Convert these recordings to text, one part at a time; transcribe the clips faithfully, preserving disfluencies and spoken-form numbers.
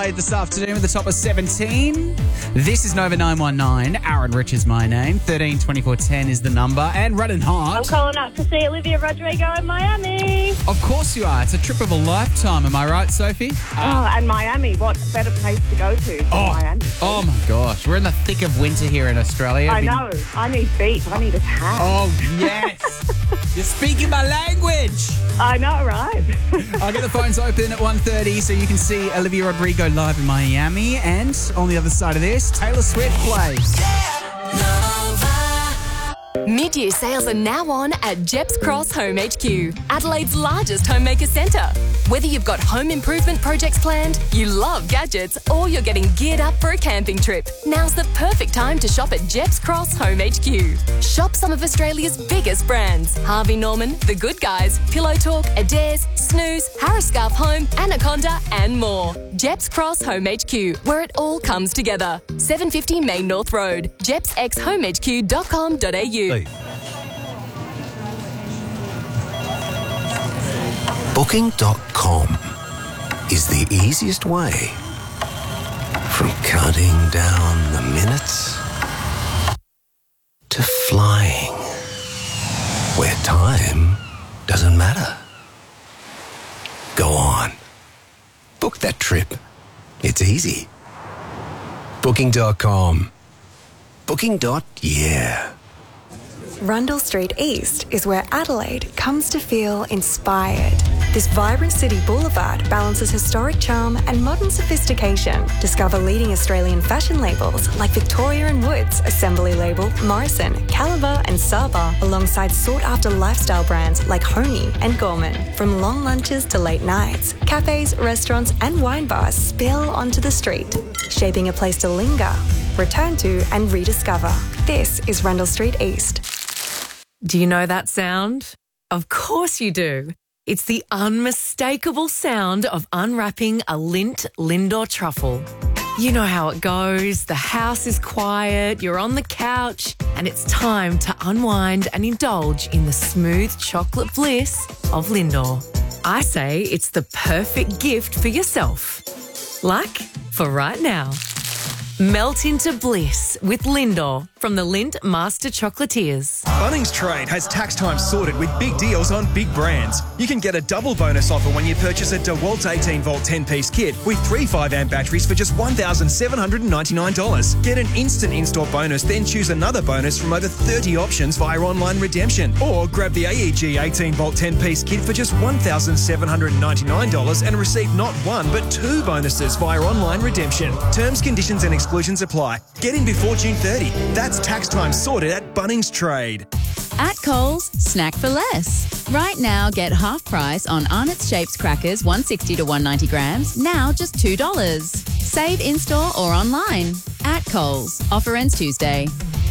This afternoon with the top of seventeen. This is Nova nine one nine. Aaron Rich is my name. thirteen twenty-four ten is the number. And running hot. I'm calling up to see Olivia Rodrigo in Miami. Of course you are. It's a trip of a lifetime. Am I right, Sophie? Oh, and Miami. What better place to go to than Oh, Miami? oh my gosh. We're in the thick of winter here in Australia. I Been- know. I need beach. I need a tan. Oh, yes. You're speaking my language. I know, right? I'll get the phones open at one thirty so you can see Olivia Rodrigo live in Miami. And on the other side of this, Taylor Swift plays. Mid-year sales are now on at Jeps Cross Home H Q, Adelaide's largest homemaker centre. Whether you've got home improvement projects planned, you love gadgets, or you're getting geared up for a camping trip, now's the perfect time to shop at Jeps Cross Home H Q. Shop some of Australia's biggest brands: Harvey Norman, The Good Guys, Pillow Talk, Adairs, Snooze, Harris Scarf Home, Anaconda, and more. Jeps Cross Home H Q, where it all comes together. seven fifty Main North Road, jeps x home h q dot com dot a u. Booking dot com is the easiest way from counting down the minutes to flying where time doesn't matter. Go on. Book that trip. It's easy. Booking dot com. Booking. Yeah. Rundle Street East is where Adelaide comes to feel inspired. This vibrant city boulevard balances historic charm and modern sophistication. Discover leading Australian fashion labels like Victoria and Woods, Assembly Label, Morrison, Caliber and Saba, alongside sought-after lifestyle brands like Honey and Gorman. From long lunches to late nights, cafes, restaurants and wine bars spill onto the street, shaping a place to linger, return to and rediscover. This is Rundle Street East. Do you know that sound? Of course you do. It's the unmistakable sound of unwrapping a Lindt Lindor truffle. You know how it goes. The house is quiet, you're on the couch, and it's time to unwind and indulge in the smooth chocolate bliss of Lindor. I say it's the perfect gift for yourself. Like for right now. Melt into bliss with Lindor from the Lindt Master Chocolatiers. Bunnings Trade has tax time sorted with big deals on big brands. You can get a double bonus offer when you purchase a DeWalt eighteen volt ten-piece kit with three five amp batteries for just one thousand seven hundred ninety-nine dollars. Get an instant in-store bonus, then choose another bonus from over thirty options via online redemption. Or grab the A E G eighteen volt ten-piece kit for just one thousand seven hundred ninety-nine dollars and receive not one but two bonuses via online redemption. Terms, conditions and exclusions apply. Get in before June thirtieth. That's tax time sorted at Bunnings Trade. At Coles, snack for less. Right now, get half price on Arnott's Shapes crackers, one sixty to one ninety grams, now just two dollars. Save in-store or online. At Coles. Offer ends Tuesday.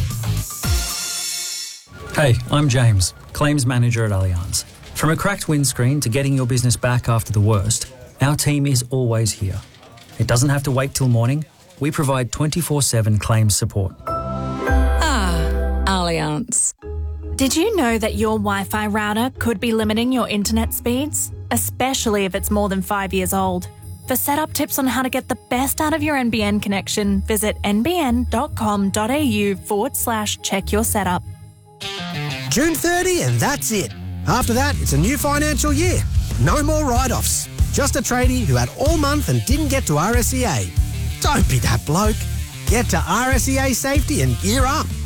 Hey, I'm James, Claims Manager at Allianz. From a cracked windscreen to getting your business back after the worst, our team is always here. It doesn't have to wait till morning. We provide twenty-four seven claims support. Ah, Allianz. Did you know that your Wi-Fi router could be limiting your internet speeds? Especially if it's more than five years old. For setup tips on how to get the best out of your N B N connection, visit nbn.com.au forward slash check your setup. June thirtieth and that's it. After that, it's a new financial year. No more write-offs. Just a tradie who had all month and didn't get to R S E A. Don't be that bloke. Get to R S E A Safety and gear up.